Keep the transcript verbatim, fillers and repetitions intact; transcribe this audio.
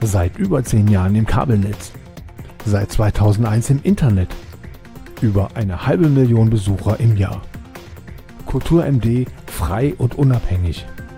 Seit über zehn Jahren im Kabelnetz. Seit zweitausendeins im Internet. Über eine halbe Million Besucher im Jahr. Kultur M D, frei und unabhängig.